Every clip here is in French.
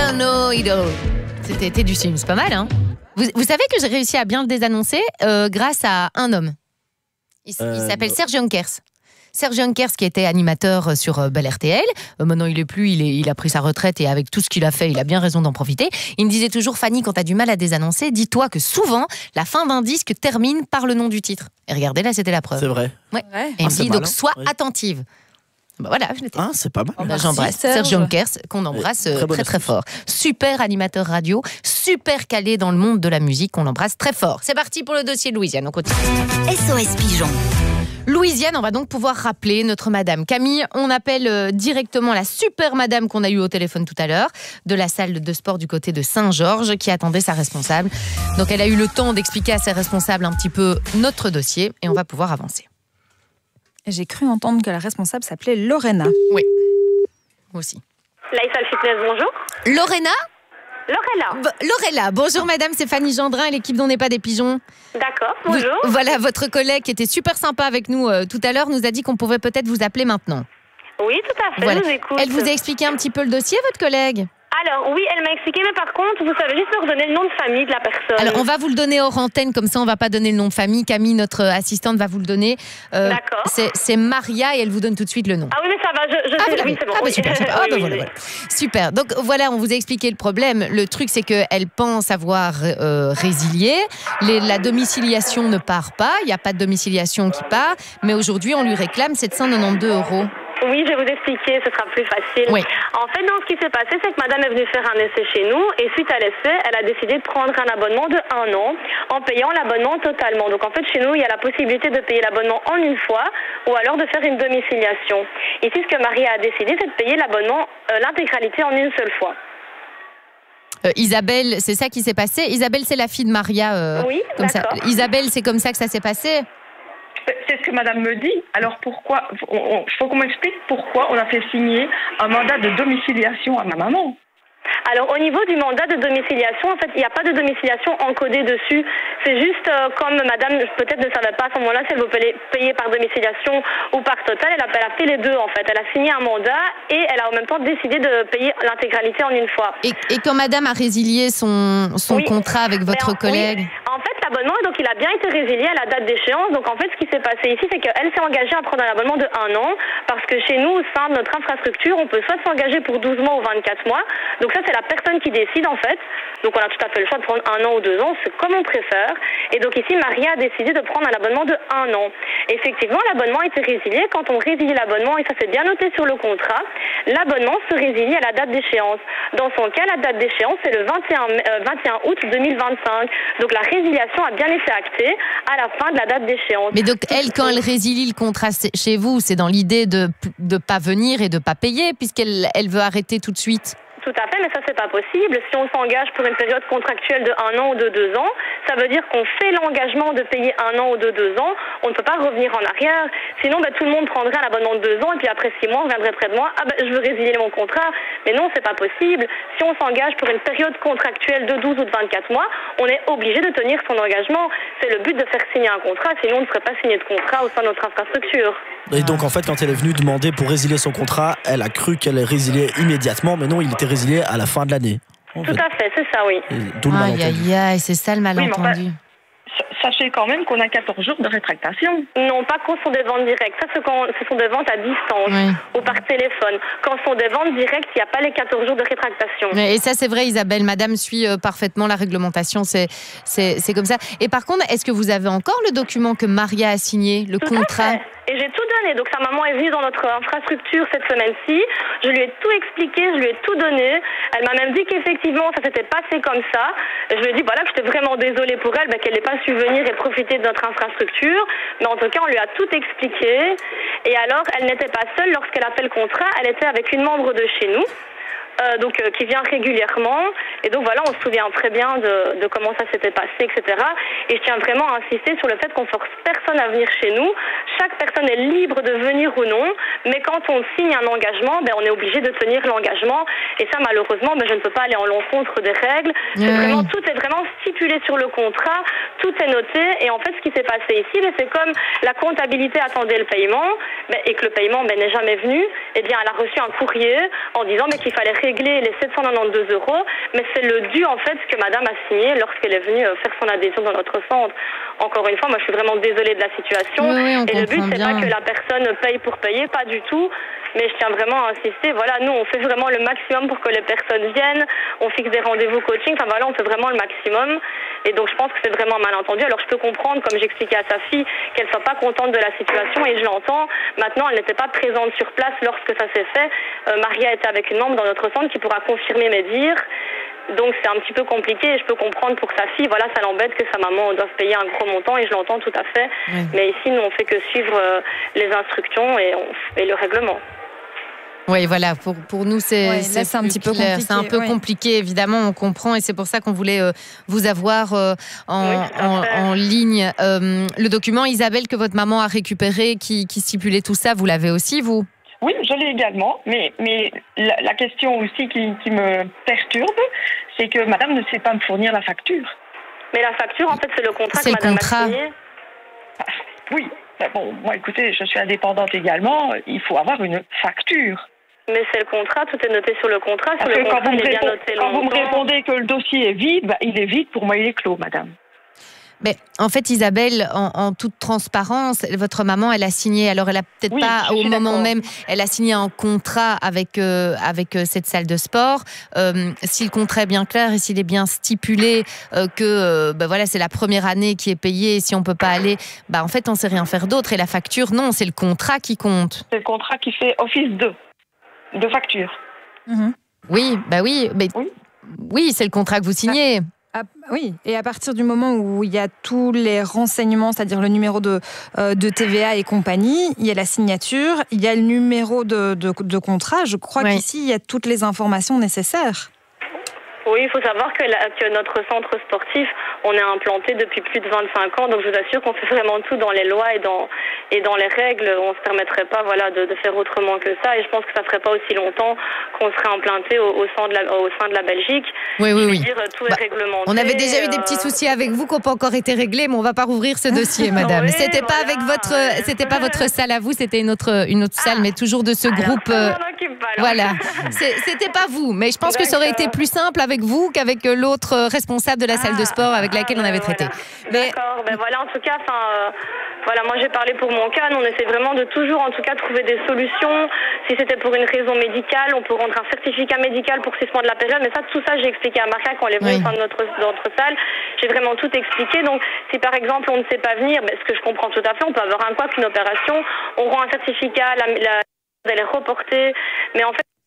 don't know it all. C'était du film, c'est pas mal, hein. Vous savez que j'ai réussi à bien le désannoncer grâce à un homme. Il s'appelle Serge Jonkers. Serge Jonkers qui était animateur sur Bel RTL. Maintenant, il est plus, il a pris sa retraite et avec tout ce qu'il a fait, il a bien raison d'en profiter. Il me disait toujours, Fanny, quand t'as du mal à désannoncer, dis-toi que souvent, la fin d'un disque termine par le nom du titre. Et regardez, là, c'était la preuve. C'est vrai. Ouais. Et il me dit, donc, sois attentive. Bah voilà, je l'étais. Ah, c'est pas mal. J'embrasse Serge Jonkers, qu'on embrasse très très fort. Super animateur radio, super calé dans le monde de la musique, on l'embrasse très fort. C'est parti pour le dossier de Louisiane, on continue. SOS Pigeon. Louisiane, on va donc pouvoir rappeler notre madame Camille. On appelle directement la super madame qu'on a eue au téléphone tout à l'heure, de la salle de sport du côté de Saint-Georges, qui attendait sa responsable. Donc elle a eu le temps d'expliquer à ses responsables un petit peu notre dossier et on va pouvoir avancer. J'ai cru entendre que la responsable s'appelait Lorena. Oui, moi aussi. Lifestyle Fitness, bonjour. Lorena ? Lorella. Bonjour madame, c'est Fanny Gendrin et l'équipe d'On n'est pas des pigeons. D'accord, bonjour. Voilà, votre collègue qui était super sympa avec nous tout à l'heure nous a dit qu'on pouvait peut-être vous appeler maintenant. Oui, tout à fait, Voilà. je vous écoute. Elle vous a expliqué un petit peu le dossier, votre collègue ? Alors, oui, elle m'a expliqué, mais par contre, vous savez juste me redonner le nom de famille de la personne. Alors, on va vous le donner hors antenne, comme ça on va pas donner le nom de famille. Camille, notre assistante, va vous le donner. D'accord. C'est Maria et elle vous donne tout de suite le nom. Ah oui, mais ça va, je sais, oui, c'est bon. Bah, super. Oui, oui, voilà. Super. Donc voilà, on vous a expliqué le problème. Le truc, c'est qu'elle pense avoir résilié. La domiciliation ne part pas. Il n'y a pas de domiciliation qui part. Mais aujourd'hui, on lui réclame 792 €. Oui, je vais vous expliquer, ce sera plus facile. Oui. En fait, donc, ce qui s'est passé, c'est que madame est venue faire un essai chez nous et suite à l'essai, elle a décidé de prendre un abonnement de 1 an en payant l'abonnement totalement. Donc, en fait, chez nous, il y a la possibilité de payer l'abonnement en une fois ou alors de faire une domiciliation. Ici, ce que Marie a décidé, c'est de payer l'abonnement, l'intégralité en une seule fois. Isabelle, c'est ça qui s'est passé. Isabelle, c'est la fille de Maria. Oui, comme ça. d'accord. Isabelle, c'est comme ça que ça s'est passé. C'est ce que madame me dit. Alors pourquoi, faut qu'on m'explique pourquoi on a fait signer un mandat de domiciliation à ma maman. Alors, au niveau du mandat de domiciliation, en fait, il n'y a pas de domiciliation encodée dessus. C'est juste comme madame, peut-être ne savait pas à ce moment-là si elle veut payer par domiciliation ou par total. Elle a fait les deux, en fait. Elle a signé un mandat et elle a en même temps décidé de payer l'intégralité en une fois. Et quand madame a résilié son contrat avec votre collègue En fait, l'abonnement, donc, il a bien été résilié à la date d'échéance. Donc, en fait, ce qui s'est passé ici, c'est qu'elle s'est engagée à prendre un abonnement de 1 an parce que chez nous, au sein de notre infrastructure, on peut soit s'engager pour 12 mois ou 24 mois. Donc, ça, c'est la personne qui décide, en fait. Donc, on a tout à fait le choix de prendre 1 an ou 2 ans. C'est comme on préfère. Et donc, ici, Maria a décidé de prendre un abonnement de 1 an. Effectivement, l'abonnement a été résilié. Quand on résilie l'abonnement, et ça c'est bien noté sur le contrat, l'abonnement se résilie à la date d'échéance. Dans son cas, la date d'échéance, c'est le 21 août 2025. Donc, la résiliation a bien été actée à la fin de la date d'échéance. Mais donc, elle, quand elle résilie le contrat chez vous, c'est dans l'idée de ne pas venir et de ne pas payer, puisqu'elle veut arrêter tout de suite. Tout à fait, mais ça, c'est pas possible. Si on s'engage pour une période contractuelle de 1 an ou de 2 ans, ça veut dire qu'on fait l'engagement de payer 1 an ou de 2 ans. On ne peut pas revenir en arrière. Sinon, tout le monde prendrait un abonnement de 2 ans et puis après 6 mois, on viendrait près de moi. Je veux résilier mon contrat. Mais non, c'est pas possible. Si on s'engage pour une période contractuelle de 12 ou de 24 mois, on est obligé de tenir son engagement. C'est le but de faire signer un contrat. Sinon, on ne serait pas signé de contrat au sein de notre infrastructure. Et donc en fait quand elle est venue demander pour résilier son contrat, elle a cru qu'elle résiliait immédiatement, mais non, il était résilié à la fin de l'année. Tout à fait, c'est ça, oui. D'où le malentendu. Aïe, c'est ça le malentendu. Sachez quand même qu'on a 14 jours de rétractation. Non, pas quand ce sont des ventes directes. Ça, ce sont des ventes à distance ou par téléphone. Quand ce sont des ventes directes, il n'y a pas les 14 jours de rétractation. Et ça, c'est vrai, Isabelle. Madame suit parfaitement la réglementation. C'est comme ça. Et par contre, est-ce que vous avez encore le document que Maria a signé, le contrat ? Et j'ai tout donné. Donc sa maman est venue dans notre infrastructure cette semaine-ci. Je lui ai tout expliqué, je lui ai tout donné. Elle m'a même dit qu'effectivement ça s'était passé comme ça. Je lui ai dit que j'étais vraiment désolée pour elle, qu'elle n'ait pas su venir et profiter de notre infrastructure. Mais en tout cas, on lui a tout expliqué. Et alors, elle n'était pas seule lorsqu'elle a fait le contrat. Elle était avec une membre de chez nous. Qui vient régulièrement Et donc voilà, on se souvient très bien de comment ça s'était passé, etc. Et je tiens vraiment à insister sur le fait qu'on force personne à venir chez nous. Chaque personne est libre de venir ou non, mais quand on signe un engagement, on est obligé de tenir l'engagement. Et ça, malheureusement, je ne peux pas aller en l'encontre des règles. Tout est vraiment stipulé sur le contrat, tout est noté. Et en fait, ce qui s'est passé ici, c'est comme la comptabilité attendait le paiement et que le paiement n'est jamais venu. Eh bien, elle a reçu un courrier en disant qu'il fallait régler les 792 €. Mais c'est le dû, en fait, que madame a signé lorsqu'elle est venue faire son adhésion dans notre centre. Encore une fois, moi, je suis vraiment désolée de la situation. Oui, et le but, c'est bien. pas que la personne paye pour payer, pas du tout. Mais je tiens vraiment à insister. Voilà, nous, on fait vraiment le maximum pour que les personnes viennent. On fixe des rendez-vous coaching. Enfin, voilà, on fait vraiment le maximum. Et donc, je pense que c'est vraiment mal entendu. Alors, je peux comprendre, comme j'expliquais à sa fille, qu'elle soit pas contente de la situation. Et je l'entends. Maintenant, elle n'était pas présente sur place lorsque ça s'est fait. Maria était avec une membre dans notre centre qui pourra confirmer mes dires. Donc c'est un petit peu compliqué et je peux comprendre pour sa fille, voilà, ça l'embête que sa maman doive payer un gros montant et je l'entends tout à fait. Oui. Mais ici, nous, on fait que suivre les instructions et le règlement. Oui, voilà, pour nous, c'est un petit peu compliqué. C'est un peu compliqué, évidemment, on comprend et c'est pour ça qu'on voulait vous avoir en ligne. Le document, Isabelle, que votre maman a récupéré, qui stipulait tout ça, vous l'avez aussi, vous ? Oui, je l'ai également, mais la question aussi qui me perturbe, c'est que madame ne sait pas me fournir la facture. Mais la facture, en fait, c'est le contrat que madame a signé. Oui, mais bon, moi, écoutez, je suis indépendante également, il faut avoir une facture. Mais c'est le contrat, tout est noté sur le contrat. Sur le contrat, il est bien noté quand vous me répondez que le dossier est vide, il est vide, pour moi, il est clos, madame. Mais en fait, Isabelle, en toute transparence, votre maman, elle a signé. Alors, elle a peut-être pas au moment même, elle a signé un contrat avec cette salle de sport. Si le contrat est bien clair et s'il est bien stipulé que voilà, c'est la première année qui est payée, et si on peut pas aller, en fait, on sait rien faire d'autre. Et la facture, non, c'est le contrat qui compte. C'est le contrat qui fait office de facture. Mmh. Oui, mais oui, c'est le contrat que vous signez. Oui, et à partir du moment où il y a tous les renseignements, c'est-à-dire le numéro de TVA et compagnie, il y a la signature, il y a le numéro de contrat. Je crois qu'ici, il y a toutes les informations nécessaires. Oui, il faut savoir que notre centre sportif, on est implanté depuis plus de 25 ans, donc je vous assure qu'on fait vraiment tout dans les lois et dans les règles. On ne se permettrait pas de faire autrement que ça, et je pense que ça ne ferait pas aussi longtemps qu'on serait implanté au sein de la Belgique. Oui. Tout est réglementé. On avait déjà eu des petits soucis avec vous qui n'ont pas encore été réglés, mais on ne va pas rouvrir ce dossier, madame. C'était pas avec c'était pas votre salle à vous, c'était une autre salle, mais toujours de ce groupe. Voilà, c'était pas vous, mais je pense que ça aurait été plus simple avec vous qu'avec l'autre responsable de la salle de sport avec laquelle on avait traité. D'accord, voilà, en tout cas, moi j'ai parlé pour mon cas, nous on essaie vraiment de toujours en tout cas trouver des solutions. Si c'était pour une raison médicale, on peut rendre un certificat médical pour suspendre de la période, mais tout ça j'ai expliqué à Maria quand elle est venue au sein de notre salle. J'ai vraiment tout expliqué, donc si par exemple on ne sait pas venir, ce que je comprends tout à fait, on peut avoir un couac, une opération, on rend un certificat, elle est reportée, mais en fait,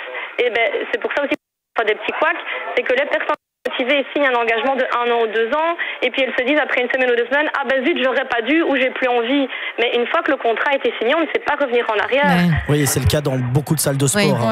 c'est pour ça aussi des petits couacs, c'est que les personnes motivées signent un engagement de 1 an ou 2 ans, et puis elles se disent après une semaine ou 2 semaines, zut, j'aurais pas dû, ou j'ai plus envie. Mais une fois que le contrat a été signé, on ne sait pas revenir en arrière. Oui, c'est le cas dans beaucoup de salles de sport. Tout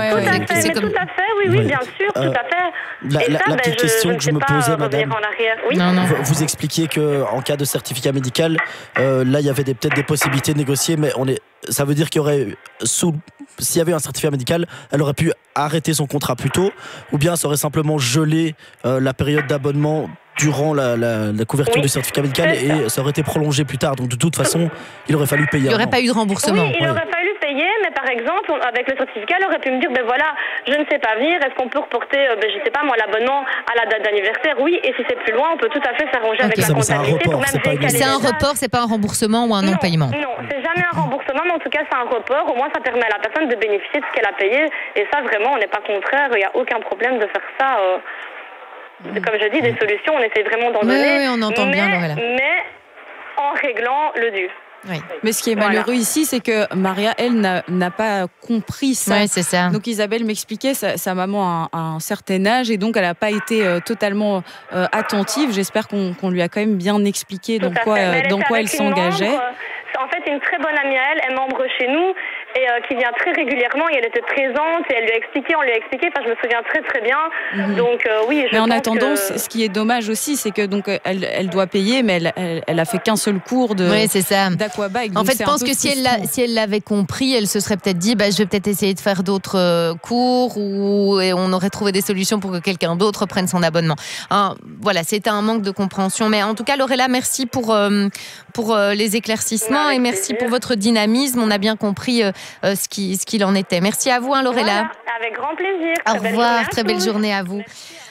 à fait, oui, bien sûr, tout à fait. La petite question que je me posais, madame, vous expliquiez qu'en cas de certificat médical, là, il y avait peut-être des possibilités de négocier, mais ça veut dire qu'il y aurait, s'il y avait un certificat médical, elle aurait pu arrêter son contrat plus tôt, ou bien ça aurait simplement gelé la période d'abonnement durant la couverture du certificat médical et ça aurait été prolongé plus tard. Donc de toute façon, il aurait fallu payer. Il n'y aurait pas eu de remboursement. Oui, il aurait fallu payer, mais par exemple, avec le certificat, elle aurait pu me dire, je ne sais pas venir, est-ce qu'on peut reporter, je sais pas moi, l'abonnement à la date d'anniversaire? Oui, et si c'est plus loin, on peut tout à fait s'arranger avec la comptabilité pour même décaler. C'est un report, c'est pas un remboursement ou un non-paiement? Non, c'est jamais un remboursement, mais en tout cas, c'est un report. Au moins, ça permet à la personne de bénéficier de ce qu'elle a payé. Et ça, vraiment, on n'est pas contraire. Il n'y a aucun problème de faire ça. Comme je dis, des solutions, on essaie vraiment d'en donner. Oui, on entend bien, Lorella. Mais en réglant le dû. Oui. Mais ce qui est malheureux ici, c'est que Maria, elle, n'a pas compris ça. Oui, c'est ça. Donc Isabelle m'expliquait, sa maman a un certain âge et donc elle n'a pas été totalement attentive. J'espère qu'on lui a quand même bien expliqué dans quoi elle s'engageait. En fait, une très bonne amie à elle est membre chez nous. et qui vient très régulièrement, et elle était présente, et elle lui a expliqué, on lui a expliqué, enfin je me souviens très très bien. Donc oui, mais en attendant, ce qui est dommage aussi, c'est que donc elle doit payer, mais elle a fait qu'un seul cours d'aquabike. En fait, je pense que si elle l'avait compris, elle se serait peut-être dit, je vais peut-être essayer de faire d'autres cours, et on aurait trouvé des solutions pour que quelqu'un d'autre prenne son abonnement. Voilà, c'était un manque de compréhension. Mais en tout cas, Lorella, merci pour les éclaircissements et merci pour votre dynamisme. On a bien compris ce qu'il en était. Merci à vous, Lorella. Voilà, avec grand plaisir. Au revoir, très belle journée à vous.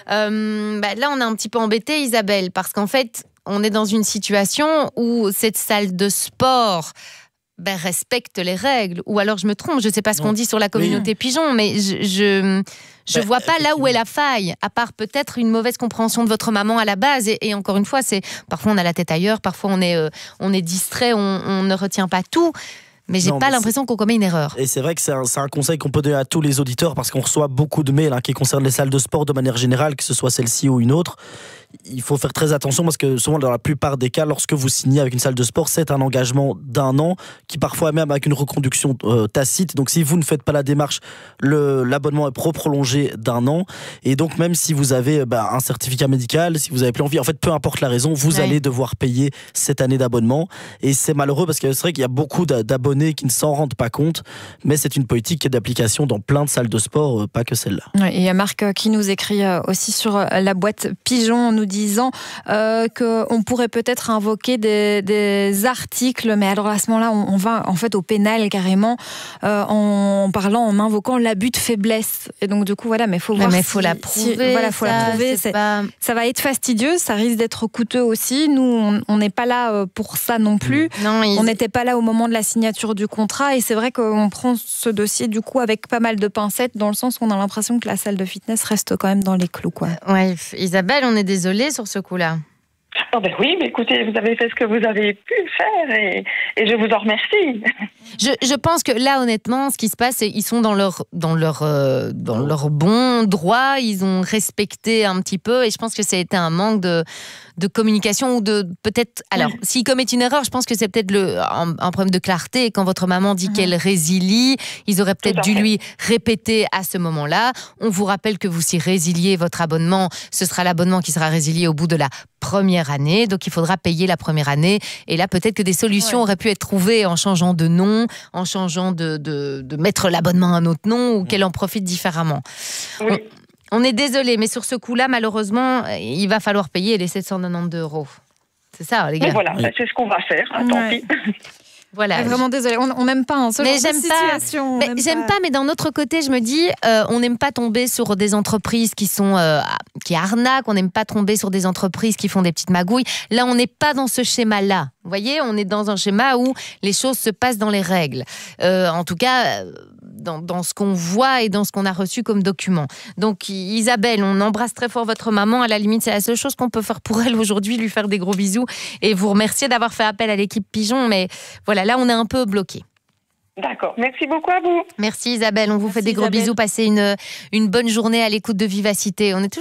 Là, on est un petit peu embêté, Isabelle, parce qu'en fait, on est dans une situation où cette salle de sport respecte les règles. Ou alors je me trompe, je ne sais pas ce qu'on dit sur la communauté pigeon, mais je vois pas là où est la faille, à part peut-être une mauvaise compréhension de votre maman à la base. Et encore une fois, parfois on a la tête ailleurs, parfois on est distrait, on ne retient pas tout. Mais j'ai pas l'impression qu'on commet une erreur. Et c'est vrai que c'est un conseil qu'on peut donner à tous les auditeurs, parce qu'on reçoit beaucoup de mails qui concernent les salles de sport de manière générale, que ce soit celle-ci ou une autre. Il faut faire très attention, parce que souvent, dans la plupart des cas, lorsque vous signez avec une salle de sport, c'est un engagement d'1 an, qui parfois même avec une reconduction tacite. Donc si vous ne faites pas la démarche, l'abonnement est prolongé d'1 an. Et donc même si vous avez un certificat médical, si vous avez plus envie, en fait peu importe la raison, vous allez devoir payer cette année d'abonnement. Et c'est malheureux, parce que c'est vrai qu'il y a beaucoup d'abonnés qui ne s'en rendent pas compte, mais c'est une politique qui est d'application dans plein de salles de sport, pas que celle-là. Et il y a Marc qui nous écrit aussi sur la boîte Pigeon, nous disant qu'on pourrait peut-être invoquer des articles, mais alors à ce moment-là, on va en fait au pénal carrément, en invoquant l'abus de faiblesse. Et donc du coup, voilà, mais il faut voir. Mais faut la prouver. Faut la prouver. Ça va être fastidieux, ça risque d'être coûteux aussi. Nous, on n'est pas là pour ça non plus. Non, on n'était pas là au moment de la signature du contrat, et c'est vrai qu'on prend ce dossier du coup avec pas mal de pincettes, dans le sens qu'on a l'impression que la salle de fitness reste quand même dans les clous, quoi. Ouais, Isabelle, on est désolé sur ce coup-là. Oui, mais écoutez, vous avez fait ce que vous avez pu faire et je vous en remercie. Je pense que là, honnêtement, ce qui se passe, c'est qu'ils sont dans leur bon droit, ils ont respecté un petit peu, et je pense que ça a été un manque de communication, ou de peut-être. Alors, s'ils commettent une erreur, je pense que c'est peut-être un problème de clarté. Et quand votre maman dit qu'elle résilie, ils auraient peut-être dû lui répéter à ce moment-là. On vous rappelle que si résiliez votre abonnement, ce sera l'abonnement qui sera résilié au bout de la première année. Donc, il faudra payer la première année. Et là, peut-être que des solutions auraient pu être trouvées en changeant de nom, en changeant de mettre l'abonnement à un autre nom, ou qu'elle en profite différemment. Oui. On est désolé, mais sur ce coup-là, malheureusement, il va falloir payer les 792 €. C'est ça, les gars. Et voilà, c'est ce qu'on va faire. Tant pis. Voilà. Vraiment désolée, on n'aime pas ce genre de situation. J'aime pas, mais d'un autre côté, je me dis, on n'aime pas tomber sur des entreprises qui arnaquent, on n'aime pas tomber sur des entreprises qui font des petites magouilles. Là, on n'est pas dans ce schéma-là. Vous voyez, on est dans un schéma où les choses se passent dans les règles. En tout cas, dans ce qu'on voit et dans ce qu'on a reçu comme document. Donc, Isabelle, on embrasse très fort votre maman. À la limite, c'est la seule chose qu'on peut faire pour elle aujourd'hui, lui faire des gros bisous et vous remercier d'avoir fait appel à l'équipe Pigeon. Mais voilà, là, on est un peu bloqué. D'accord. Merci beaucoup à vous. Merci Isabelle. On vous fait des gros bisous. Passez une bonne journée à l'écoute de Vivacité. On est toujours